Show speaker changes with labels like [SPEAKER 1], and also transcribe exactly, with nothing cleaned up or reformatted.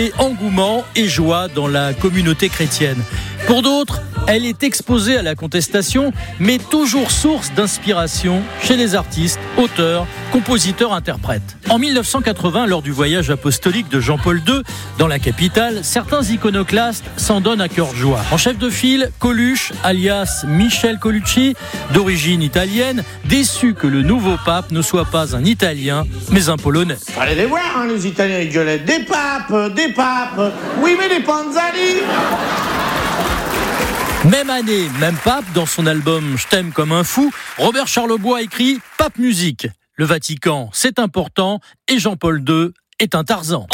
[SPEAKER 1] engouement et joie dans la communauté chrétienne. Pour d'autres, elle est exposée à la contestation, mais toujours source d'inspiration chez les artistes, auteurs, compositeurs, interprètes. En mille neuf cent quatre-vingts, lors du voyage apostolique de Jean-Paul deux dans la capitale, certains iconoclastes s'en donnent à cœur joie. En chef de file, Coluche, alias Michel Colucci, d'origine italienne, déçu que le nouveau pape ne soit pas un Italien, mais un Polonais.
[SPEAKER 2] Fallait les voir, hein, les Italiens, ils gueulaient des papes, des papes, oui mais des Panzani.
[SPEAKER 1] Même année, même pape, dans son album « Je t'aime comme un fou », Robert Charlebois écrit « Pape musique ». Le Vatican, c'est important, et Jean-Paul deux est un Tarzan.